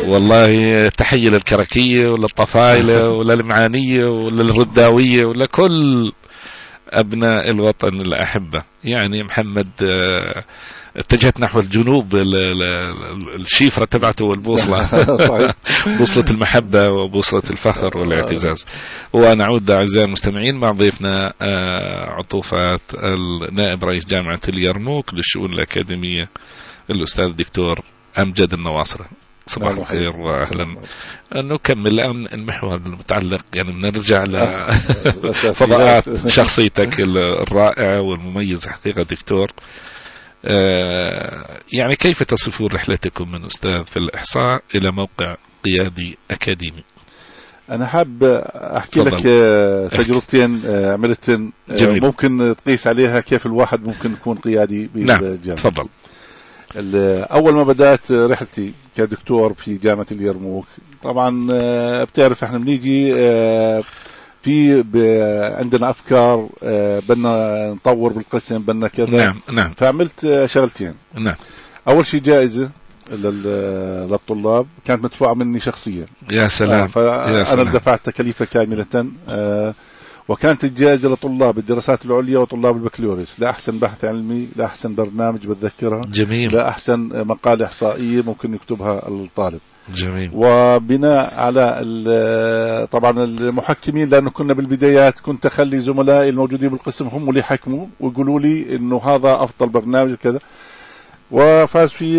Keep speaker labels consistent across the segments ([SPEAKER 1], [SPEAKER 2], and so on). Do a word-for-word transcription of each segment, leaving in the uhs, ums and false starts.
[SPEAKER 1] والله تحية للكركية ولا الطفايلة ولا المعانية ولا الرداوية ولا كل أبناء الوطن الأحبة. يعني محمد اتجهت نحو الجنوب، الشيفرة تبعته والبوصلة بوصلة المحبة وبوصلة الفخر والاعتزاز. ونعود أعزائي المستمعين مع ضيفنا عطوفات النائب رئيس جامعة اليرموك للشؤون الأكاديمية الأستاذ الدكتور أمجد النواصرة. صباح الخير وأهلا. نكمل الآن المحور المتعلق، يعني بنرجع لفضاءات شخصيتك الرائعة والمميزة حقيقة دكتور. يعني كيف تصفون رحلتكم من أستاذ في الإحصاء إلى موقع قيادي أكاديمي؟
[SPEAKER 2] أنا حاب أحكي فضل. لك تجربتين عملتين ممكن تقيس عليها كيف الواحد ممكن يكون قيادي بالجامعة.
[SPEAKER 1] نعم تفضل.
[SPEAKER 2] أول ما بدأت رحلتي كدكتور في جامعة اليرموك، طبعا بتعرف احنا بنيجي في عندنا أفكار بدنا نطور بالقسم بدنا كذا.
[SPEAKER 1] نعم نعم.
[SPEAKER 2] فعملت شغلتين.
[SPEAKER 1] نعم.
[SPEAKER 2] أول شيء جائزة للطلاب كانت مدفوعة مني شخصيا.
[SPEAKER 1] يا سلام.
[SPEAKER 2] فأنا دفعت تكلفة كاملة، وكانت الجائزة لطلاب الدراسات العليا وطلاب البكالوريوس لأحسن بحث علمي، لأحسن برنامج بتذكرها،
[SPEAKER 1] جميل،
[SPEAKER 2] لأحسن مقالة إحصائية ممكن يكتبها الطالب.
[SPEAKER 1] جميل.
[SPEAKER 2] وبناء على طبعا المحكمين، لأنه كنا بالبدايات كنت أخلي زملائي الموجودين بالقسم هم اللي يحكموا ويقولوا لي إنه هذا أفضل برنامج كذا. وفاز في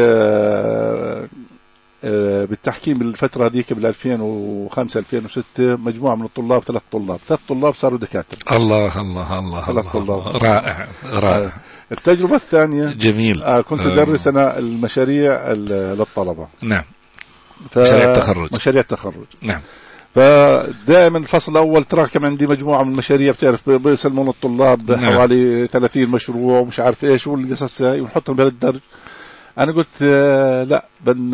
[SPEAKER 2] بالتحكيم بالفترة هذيك بال ألفين وخمسة ألفين وستة مجموعة من الطلاب، ثلاث طلاب ثلاث طلاب صاروا دكاترة.
[SPEAKER 1] الله الله الله, الله, الله. رائع رائع.
[SPEAKER 2] التجربة الثانية
[SPEAKER 1] جميل.
[SPEAKER 2] آه كنت أدرس أنا المشاريع للطلبة.
[SPEAKER 1] نعم. مشاريع التخرج.
[SPEAKER 2] مشاريع التخرج.
[SPEAKER 1] نعم.
[SPEAKER 2] فدائما الفصل الأول تراكم عندي مجموعة من المشاريع، بتعرف بيسلمون الطلاب نعم. حوالي ثلاثين مشروع ومش عارف إيش والقصص هاي ونحطهم بهالدرج. أنا قلت لا،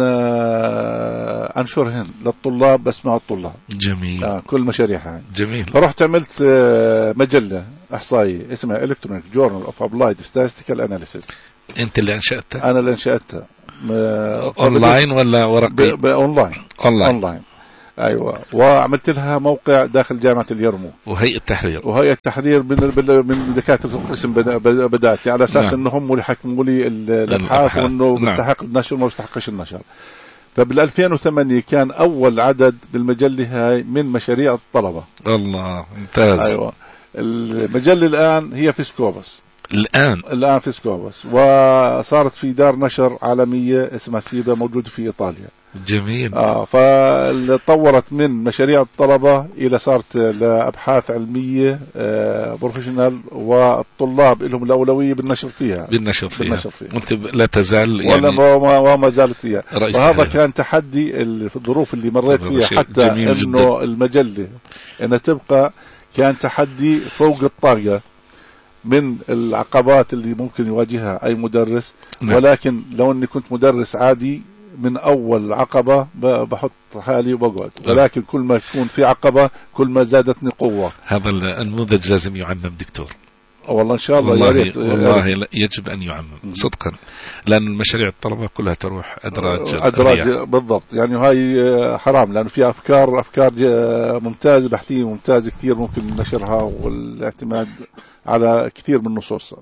[SPEAKER 2] بدنا أنشرهن للطلاب بس مع الطلاب.
[SPEAKER 1] جميل.
[SPEAKER 2] آه كل مشاريعها.
[SPEAKER 1] جميل.
[SPEAKER 2] فرحت عملت مجلة إحصائية اسمها Electronic Journal of Applied Statistical Analysis.
[SPEAKER 1] أنت اللي أنشأتها؟
[SPEAKER 2] أنا اللي أنشأتها.
[SPEAKER 1] أونلاين ولا ورقي؟
[SPEAKER 2] أونلاين.
[SPEAKER 1] أونلاين.
[SPEAKER 2] أونلاين. أيوة. وعملت لها موقع داخل جامعة اليرموك.
[SPEAKER 1] وهيئة التحرير.
[SPEAKER 2] وهيئة التحرير من من دكاترة القسم بدأت على أساس نعم. إنه هم اللي حكموا لي الأبحاث وإنه نعم. بيستحق النشر وما بيستحقش النشر. فبال ألفين وثمانية كان أول عدد بالمجلة هاي من مشاريع الطلبة.
[SPEAKER 1] الله ممتاز.
[SPEAKER 2] أيوة. المجلة الآن هي في سكوبس.
[SPEAKER 1] الآن
[SPEAKER 2] الآن في سكوبس، وصارت في دار نشر عالمية اسمها سيبا موجودة في إيطاليا.
[SPEAKER 1] جميل.
[SPEAKER 2] آه فتطورت من مشاريع الطلبة إلى صارت لأبحاث علمية آه بروفيشنال، والطلاب لهم الأولوية بالنشر فيها.
[SPEAKER 1] بالنشر فيها.
[SPEAKER 2] بالنشر فيها.
[SPEAKER 1] وانت لا تزال يعني
[SPEAKER 2] ولا وما زالت فيها. وهذا كان تحدي في الظروف اللي مريت فيها، حتى إنه جداً. المجلة إنها تبقى كان تحدي فوق الطاقة من العقبات اللي ممكن يواجهها أي مدرس. نعم. ولكن لو أني كنت مدرس عادي من أول عقبة بحط حالي وبقعد، ولكن كل ما يكون في عقبة كل ما زادتني قوة.
[SPEAKER 1] هذا النموذج لازم يعمم دكتور.
[SPEAKER 2] والله إن شاء الله.
[SPEAKER 1] والله, ياريت والله يجب أن يعمم صدقا، لأن المشاريع الطلبة كلها تروح أدراج
[SPEAKER 2] أدراج بالضبط. يعني هاي حرام، لأنه فيها أفكار أفكار ممتازة بحثية ممتازة كثير ممكن نشرها والاعتماد على كثير من نصوصها.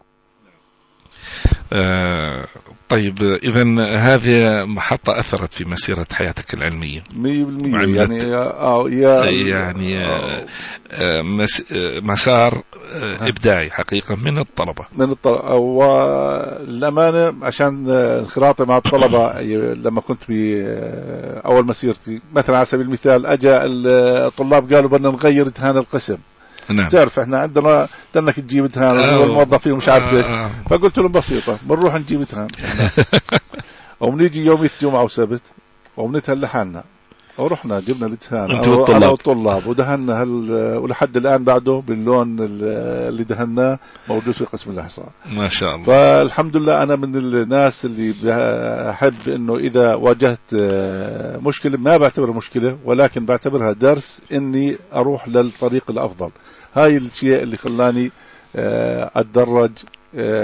[SPEAKER 1] آه طيب، إذن هذه محطة أثرت في مسيرة حياتك العلمية
[SPEAKER 2] مية بالمية. يعني آه يا
[SPEAKER 1] يعني آه آه مس مسار آه إبداعي حقيقة من الطلبة.
[SPEAKER 2] من الطلبة. والأمانة عشان انخراطي مع الطلبة لما كنت في أول مسيرتي، مثلا على سبيل المثال أجا الطلاب قالوا بدنا نغير دهان القسم.
[SPEAKER 1] نعم.
[SPEAKER 2] تعرف احنا عندنا تنك تجيب دهان والموظفين مش عارف ايش. آه. فقلت لهم بسيطة، بنروح نجيب دهان وبنيجي يوم جمعة وسبت وبنتهل لحالنا، ورحنا جبنا الدهان
[SPEAKER 1] انا
[SPEAKER 2] والطلاب ودهنا هل، ولحد الآن بعده باللون اللي دهناه موجود في قسم الإحصاء.
[SPEAKER 1] ما شاء الله.
[SPEAKER 2] فالحمد لله أنا من الناس اللي بحب إنه إذا واجهت مشكلة ما بعتبرها مشكلة، ولكن بعتبرها درس إني أروح للطريق الأفضل. هاي الشيء اللي خلاني أتدرج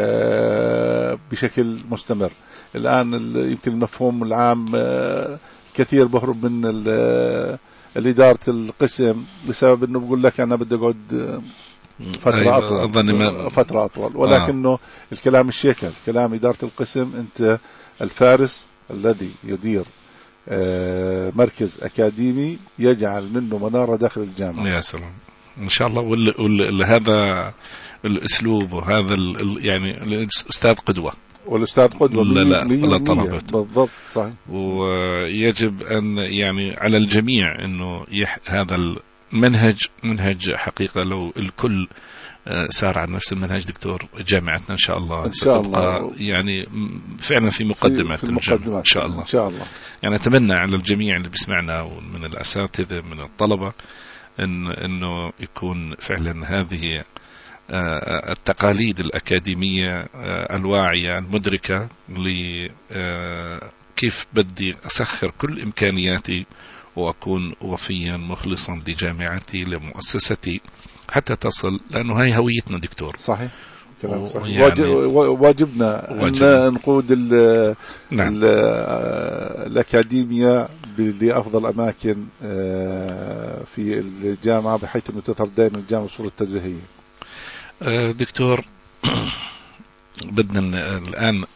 [SPEAKER 2] بشكل مستمر. الآن يمكن المفهوم العام كثير بهرب من الإدارة القسم بسبب أنه بقول لك أنا بدي أقعد فترة أيوة أطول فترة أطول ولكنه آه. الكلام الشيكل كلام إدارة القسم. أنت الفارس الذي يدير آه مركز أكاديمي يجعل منه منارة داخل الجامعة.
[SPEAKER 1] يا سلام إن شاء الله. وهذا الأسلوب وهذا يعني الأستاذ قدوة
[SPEAKER 2] والأستاذ قدوة
[SPEAKER 1] للطلبة
[SPEAKER 2] بالضبط صحيح.
[SPEAKER 1] ويجب أن يعني على الجميع أنه يح هذا المنهج منهج حقيقة لو الكل سار على نفس المنهج دكتور جامعتنا إن شاء الله
[SPEAKER 2] إن شاء الله
[SPEAKER 1] يعني فعلا في مقدمة
[SPEAKER 2] في المقدمات
[SPEAKER 1] إن شاء الله
[SPEAKER 2] إن شاء الله.
[SPEAKER 1] يعني أتمنى على الجميع اللي بيسمعنا ومن الأساتذة من الطلبة إن إنه يكون فعلا هذه التقاليد الأكاديمية الواعية المدركة لكيف بدي أسخر كل إمكانياتي وأكون وفيا مخلصا لجامعتي لمؤسستي حتى تصل، لأنه هاي هويتنا دكتور.
[SPEAKER 2] صحيح كلام صحيح. يعني واجبنا واجب. أن نقود ال نعم. ال الأكاديمية لأفضل أماكن في الجامعة بحيث أنه تظهر دائما الجامعة صورة تزهية.
[SPEAKER 1] دكتور بدنا الآن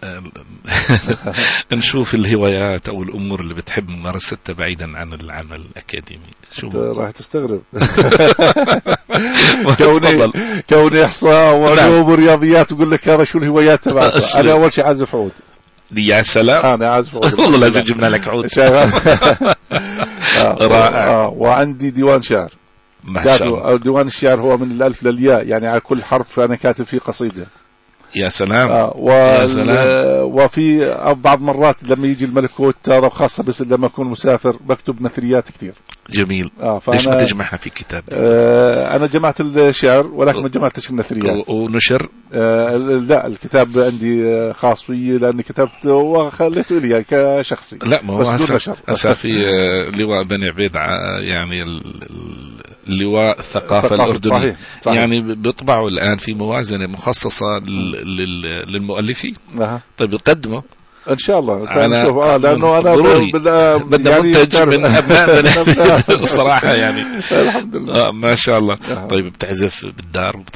[SPEAKER 1] نشوف الهوايات أو الأمور اللي بتحب ممارستها بعيدا عن العمل الأكاديمي. شو
[SPEAKER 2] راح تستغرب كوني كوني إحصاء وعلوم ورياضيات وقول لك هذا شو الهوايات تبعته. أنا أول شيء عازف عود.
[SPEAKER 1] يا سلام
[SPEAKER 2] أنا عازف عود
[SPEAKER 1] والله لازم جبنا لك عود.
[SPEAKER 2] رائع. وعندي ديوان شعر. ديوان الشعر هو من الألف للياء يعني على كل حرف أنا كاتب فيه قصيدة.
[SPEAKER 1] يا سلام.
[SPEAKER 2] آه يا سلام. وفي بعض مرات لما يجي الملكوت ترى خاصة بس لما أكون مسافر بكتب نثريات كتير.
[SPEAKER 1] جميل. آه ليش ما تجمعها في كتاب؟
[SPEAKER 2] آه أنا جمعت الشعر ولكن ما جمعتش النثريات.
[SPEAKER 1] ونشر؟
[SPEAKER 2] آه لا الكتاب عندي خاص فيه لأني كتبت وخليته لي كشخصي.
[SPEAKER 1] لا ما هو هسا في لواء بني عبيد يعني اللواء الثقافة الأردني صحيح. صحيح. يعني بيطبعوا الآن في موازنة مخصصة للمؤلفين. أه. طيب يقدمه
[SPEAKER 2] إن شاء الله نشوف آه لأنه أنا
[SPEAKER 1] بدنا يعني منتج من أبنائنا الصراحة يعني
[SPEAKER 2] الحمد لله.
[SPEAKER 1] آه ما شاء الله. أه. طيب بتعزف بالدار